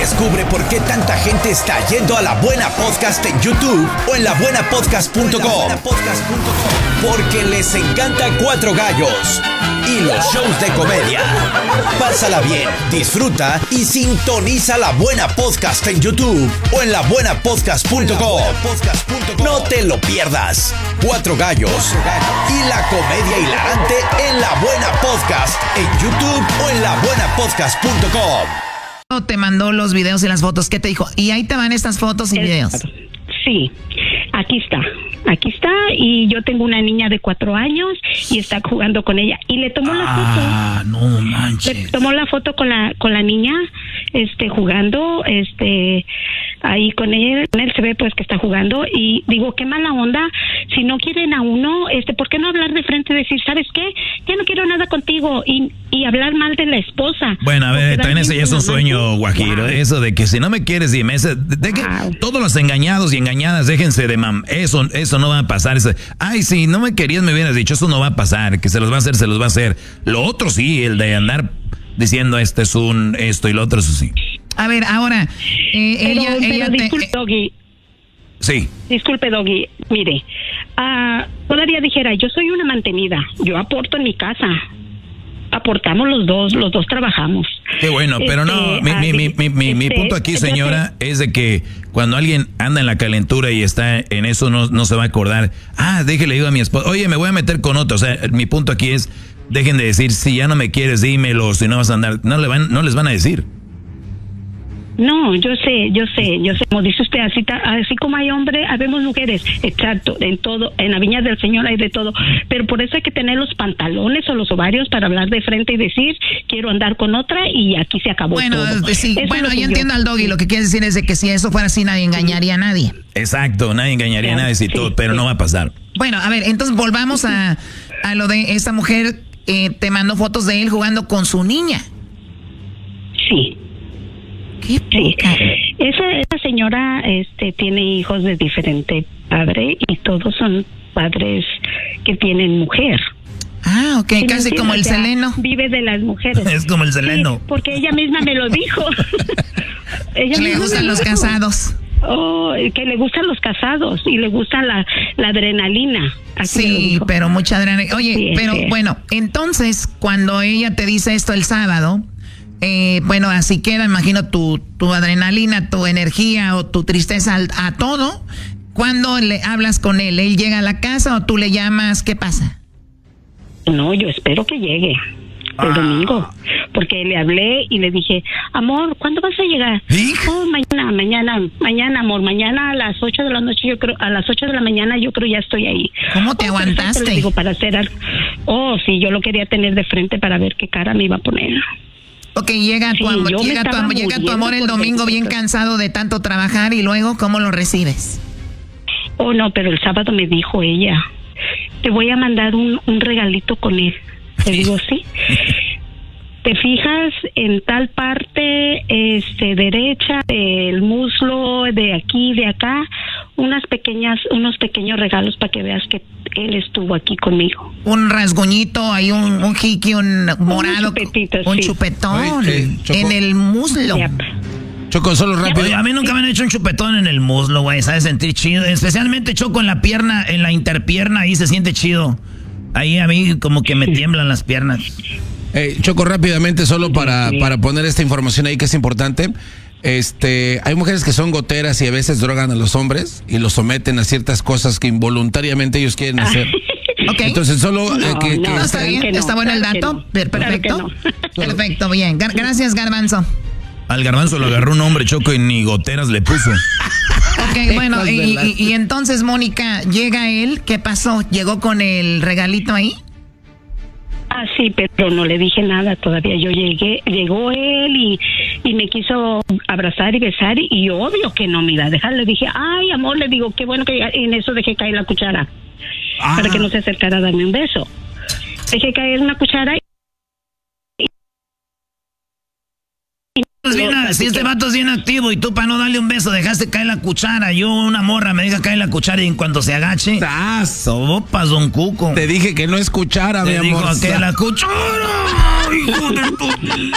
Descubre por qué tanta gente está yendo a La Buena Podcast en YouTube o en labuenapodcast.com. Porque les encanta Cuatro Gallos y los shows de comedia. Pásala bien, disfruta y sintoniza La Buena Podcast en YouTube o en labuenapodcast.com. No te lo pierdas. Cuatro Gallos y la comedia hilarante en La Buena Podcast en YouTube o en labuenapodcast.com. Te mandó los videos y las fotos. ¿Qué te dijo? Y ahí te van estas fotos y videos. Sí, aquí está, y yo tengo una niña de 4 años y está jugando con ella y le tomó la foto. No manches. Le tomó la foto con la niña, jugando, ahí con él se ve pues que está jugando y digo, qué mala onda, si no quieren a uno, ¿por qué no hablar de frente y decir, ¿sabes qué? Ya no quiero nada contigo y hablar mal de la esposa? Bueno, a ver, también ese ya es un sueño, Guajiro, eso de que si no me quieres dime, de que todos los engañados y engañadas déjense de eso no va a pasar, ay, si no me querías me hubieras dicho, eso no va a pasar, que se los va a hacer, lo otro sí, el de andar diciendo esto y lo otro eso sí. A ver, ahora, pero disculpe, Doggy. Sí. Disculpe, Doggy, mire, todavía dijera, yo soy una mantenida, yo aporto en mi casa, aportamos los dos trabajamos. Qué bueno, pero no, mi punto aquí, señora, es de que cuando alguien anda en la calentura y está en eso, no se va a acordar, déjele digo a mi esposa, oye, me voy a meter con otro, o sea, mi punto aquí es, dejen de decir, si ya no me quieres, dímelo, si no vas a andar, no les van a decir. No, yo sé, como dice usted, así como hay hombres, habemos mujeres, exacto, en todo, en la viña del Señor hay de todo, pero por eso hay que tener los pantalones o los ovarios para hablar de frente y decir, quiero andar con otra y aquí se acabó todo. Sí, bueno, yo entiendo al Doggy, lo que quiere decir es de que si eso fuera así nadie engañaría a nadie. Exacto, nadie engañaría a nadie, todo, pero no va a pasar. Bueno, a ver, entonces volvamos a lo de esta mujer, te mandó fotos de él jugando con su niña. Sí. Sí. Esa señora tiene hijos de diferente padre y todos son padres que tienen mujer. Ok, ¿sí, casi como el Seleno? Vive de las mujeres. Es como el Seleno. Sí, porque ella misma me lo dijo. Le gustan los casados. Que le gustan los casados y le gusta la adrenalina. Sí, pero mucha adrenalina. Oye, sí, pero bueno, entonces cuando ella te dice esto el sábado, bueno, así queda, imagino tu adrenalina, tu energía o tu tristeza a todo. ¿Cuándo le hablas con él? ¿Él llega a la casa o tú le llamas? ¿Qué pasa? No, yo espero que llegue el domingo, porque le hablé y le dije, amor, ¿cuándo vas a llegar? Mañana, amor, mañana a las 8 de la noche, yo creo, a las 8 de la mañana yo creo ya estoy ahí. ¿Cómo te aguantaste? Le digo, para hacer algo. Sí, yo lo quería tener de frente para ver qué cara me iba a poner. Ok, llega tu amor el domingo bien cansado de tanto trabajar y luego, ¿cómo lo recibes? No, pero el sábado me dijo ella, te voy a mandar un regalito con él. Te digo, sí. Te fijas en tal parte, derecha, del muslo, de aquí, de acá, unos pequeños regalos para que veas que él estuvo aquí conmigo. Un rasguñito, hay un jiqui, un morado, un chupetón en el muslo. Yep. Choco, solo rápido. Oye, a mí nunca me han hecho un chupetón en el muslo, güey, ¿sabes? Sentir chido. Especialmente Choco en la pierna, en la interpierna, ahí se siente chido. Ahí a mí como que me tiemblan las piernas. Choco, rápidamente, solo para poner esta información ahí que es importante. Hay mujeres que son goteras y a veces drogan a los hombres y los someten a ciertas cosas que involuntariamente ellos quieren hacer. Okay. Entonces solo está bien, está bueno el dato. Perfecto. Perfecto, bien. Gracias, Garbanzo. Al Garbanzo lo agarró un hombre, Choco, y ni goteras le puso. Ok, bueno, y entonces, Mónica, llega él, ¿qué pasó? ¿Llegó con el regalito ahí? Sí, pero no le dije nada todavía. Yo llegó él y me quiso abrazar y besar y obvio que no me iba a dejar. Le dije, ay, amor, le digo, qué bueno que en eso dejé caer la cuchara para que no se acercara a darme un beso. Dejé caer una cuchara Si este vato es bien activo y tú para no darle un beso dejaste caer la cuchara, yo una morra me deja caer la cuchara y en cuanto se agache, sopas, don Cuco. Te dije que no es cuchara, mi amor. Te dijo que la cuchara, hijo de tu...